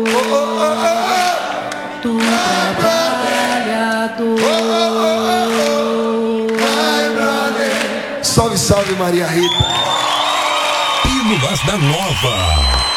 do trabalhador. Salve, salve, Maria Rita. Pílulas da Nova.